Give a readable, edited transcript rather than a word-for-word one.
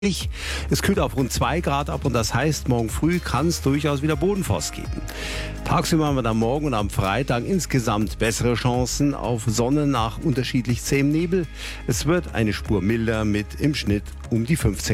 Es kühlt auf rund 2 Grad ab und das heißt, morgen früh kann es durchaus wieder Bodenfrost geben. Tagsüber haben wir dann morgen und am Freitag insgesamt bessere Chancen auf Sonne nach unterschiedlich zähem Nebel. Es wird eine Spur milder mit im Schnitt um die 15